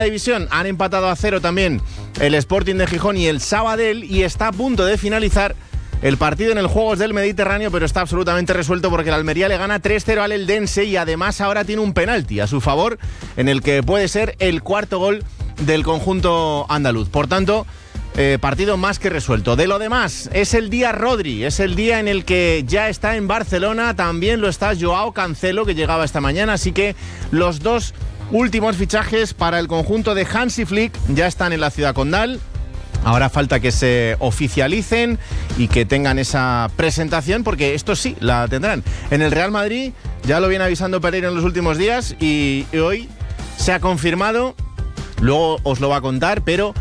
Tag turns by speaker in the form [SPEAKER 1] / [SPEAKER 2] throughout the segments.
[SPEAKER 1] División han empatado a 0 también el Sporting de Gijón y el Sabadell, y está a punto de finalizar el partido en el Juegos del Mediterráneo, pero está absolutamente resuelto porque el Almería le gana 3-0 al Eldense y además ahora tiene un penalti a su favor en el que puede ser el cuarto gol del conjunto andaluz. Por tanto, partido más que resuelto. De lo demás, es el día Rodri, es el día en el que ya está en Barcelona, también lo está Joao Cancelo, que llegaba esta mañana, así que los dos últimos fichajes para el conjunto de Hansi Flick ya están en la ciudad condal. Ahora falta que se oficialicen y que tengan esa presentación, porque esto sí la tendrán. En el Real Madrid ya lo viene avisando Pereira en los últimos días y hoy se ha confirmado, luego os lo va a contar, pero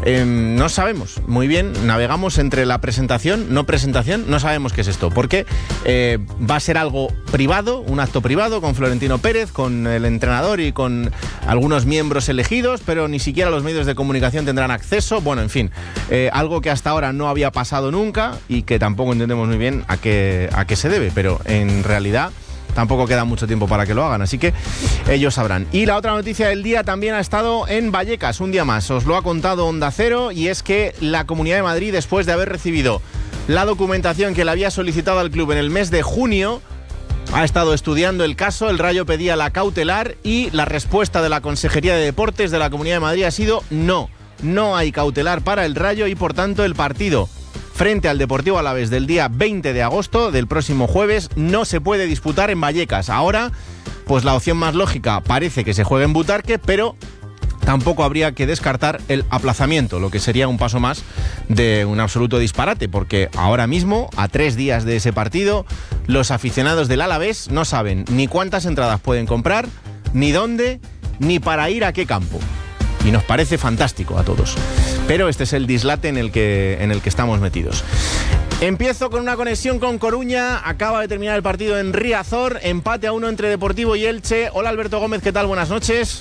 [SPEAKER 1] no sabemos muy bien, navegamos entre la presentación, no presentación, no sabemos qué es esto, porque va a ser algo privado, un acto privado con Florentino Pérez, con el entrenador y con algunos miembros elegidos, pero ni siquiera los medios de comunicación tendrán acceso. Bueno, en fin, algo que hasta ahora no había pasado nunca y que tampoco entendemos muy bien a qué se debe, pero en realidad tampoco queda mucho tiempo para que lo hagan, así que ellos sabrán. Y la otra noticia del día también ha estado en Vallecas, un día más. Os lo ha contado Onda Cero, y es que la Comunidad de Madrid, después de haber recibido la documentación que le había solicitado al club en el mes de junio, ha estado estudiando el caso. El Rayo pedía la cautelar y la respuesta de la Consejería de Deportes de la Comunidad de Madrid ha sido no. No hay cautelar para el Rayo y por tanto el partido frente al Deportivo Alavés del día 20 de agosto, del próximo jueves, no se puede disputar en Vallecas. Ahora, pues la opción más lógica parece que se juegue en Butarque, pero tampoco habría que descartar el aplazamiento, lo que sería un paso más de un absoluto disparate, porque ahora mismo, a 3 días de ese partido, los aficionados del Alavés no saben ni cuántas entradas pueden comprar, ni dónde, ni para ir a qué campo. Y nos parece fantástico a todos. Pero este es el dislate en el que estamos metidos. Empiezo con una conexión con Coruña. Acaba de terminar el partido en Riazor. Empate a 1 entre Deportivo y Elche. Hola Alberto Gómez, ¿qué tal? Buenas noches.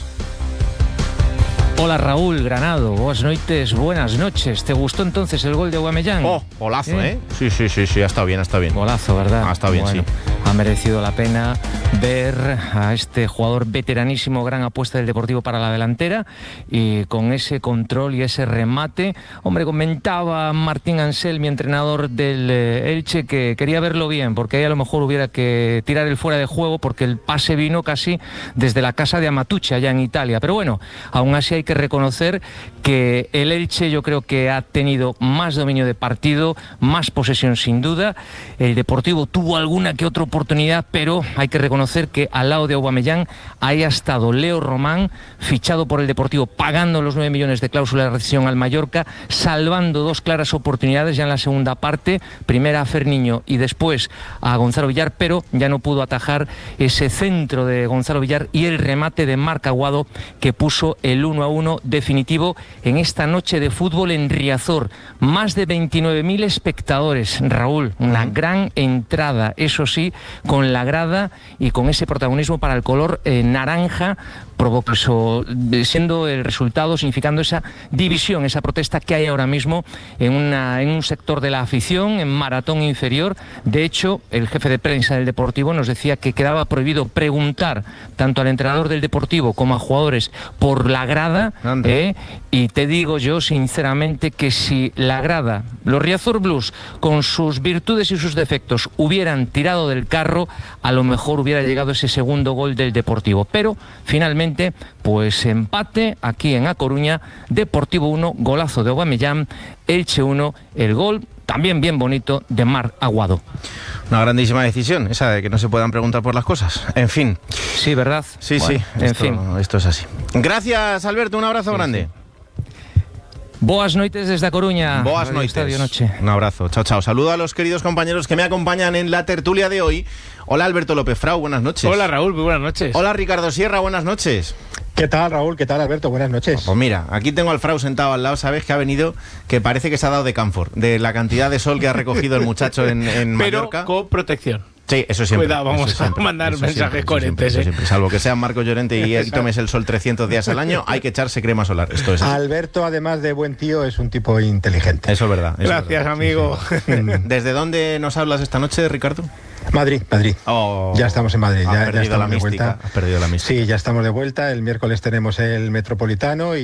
[SPEAKER 2] Hola Raúl Granado, buenas noches. ¿Te gustó entonces el gol de Aubameyang?
[SPEAKER 1] Oh, golazo, ¿eh? Sí, ha estado bien.
[SPEAKER 2] Golazo, ¿verdad?
[SPEAKER 1] Ha estado bien, bueno, sí.
[SPEAKER 2] Ha merecido la pena ver a este jugador veteranísimo, gran apuesta del Deportivo para la delantera, y con ese control y ese remate. Hombre, comentaba Martín Ansel, mi entrenador del Elche, que quería verlo bien, porque ahí a lo mejor hubiera que tirar el fuera de juego, porque el pase vino casi desde la casa de Amatucci, allá en Italia. Pero bueno, aún así hay que reconocer que el Elche yo creo que ha tenido más dominio de partido, más posesión sin duda. El Deportivo tuvo alguna que otra oportunidad, pero hay que reconocer que al lado de Aubameyang haya estado Leo Román, fichado por el Deportivo, pagando los 9 millones de cláusula de rescisión al Mallorca, salvando 2 claras oportunidades ya en la segunda parte, primera a Ferniño y después a Gonzalo Villar, pero ya no pudo atajar ese centro de Gonzalo Villar y el remate de Marc Aguado, que puso el 1-1 definitivo en esta noche de fútbol en Riazor. Más de 29.000 espectadores, Raúl, una gran entrada, eso sí, con la grada y con ese protagonismo para el color naranja, siendo el resultado, significando esa división, esa protesta que hay ahora mismo en un sector de la afición, en Maratón Inferior. De hecho, el jefe de prensa del Deportivo nos decía que quedaba prohibido preguntar tanto al entrenador del Deportivo como a jugadores por la grada, y te digo yo sinceramente que si la grada, los Riazor Blues, con sus virtudes y sus defectos, hubieran tirado del carro, a lo mejor hubiera llegado ese segundo gol del Deportivo. Pero finalmente, pues empate aquí en A Coruña, Deportivo 1, golazo de Aubameyang, Elche 1, el gol también bien bonito de Marc Aguado.
[SPEAKER 1] Una grandísima decisión, esa de que no se puedan preguntar por las cosas. En fin.
[SPEAKER 2] Sí, ¿verdad?
[SPEAKER 1] Sí, bueno, sí. Esto es así. Gracias, Alberto. Un abrazo grande.
[SPEAKER 2] Boas noites desde A Coruña.
[SPEAKER 1] Boas noites. Noche. Un abrazo. Chao, chao. Saludo a los queridos compañeros que me acompañan en la tertulia de hoy. Hola, Alberto López Frau. Buenas noches.
[SPEAKER 3] Hola, Raúl. Muy buenas noches.
[SPEAKER 1] Hola, Ricardo Sierra. Buenas noches.
[SPEAKER 4] ¿Qué tal, Raúl? ¿Qué tal, Alberto? Buenas noches.
[SPEAKER 1] Pues mira, aquí tengo al Frau sentado al lado, ¿sabes? Que ha venido, que parece que se ha dado de camphor, de la cantidad de sol que ha recogido el muchacho en Mallorca.
[SPEAKER 3] Pero con protección.
[SPEAKER 1] Sí, eso siempre.
[SPEAKER 3] Cuidado, vamos
[SPEAKER 1] eso siempre,
[SPEAKER 3] a mandar
[SPEAKER 1] eso
[SPEAKER 3] mensajes
[SPEAKER 1] siempre,
[SPEAKER 3] coherentes.
[SPEAKER 1] eso siempre. Salvo que sean Marco Llorente y tomes el sol 300 días al año, hay que echarse crema solar. Esto es así.
[SPEAKER 4] Alberto, además de buen tío, es un tipo inteligente.
[SPEAKER 1] Eso es verdad. Eso
[SPEAKER 3] Gracias,
[SPEAKER 1] es verdad.
[SPEAKER 3] amigo.
[SPEAKER 1] ¿Desde dónde nos hablas esta noche, Ricardo?
[SPEAKER 4] Madrid.
[SPEAKER 1] Oh,
[SPEAKER 4] Ya estamos en Madrid.
[SPEAKER 1] Has
[SPEAKER 4] Ya
[SPEAKER 1] perdido
[SPEAKER 4] estamos
[SPEAKER 1] la
[SPEAKER 4] de
[SPEAKER 1] mística.
[SPEAKER 4] vuelta.
[SPEAKER 1] Has perdido la mística.
[SPEAKER 4] Sí, ya estamos de vuelta. El miércoles tenemos el Metropolitano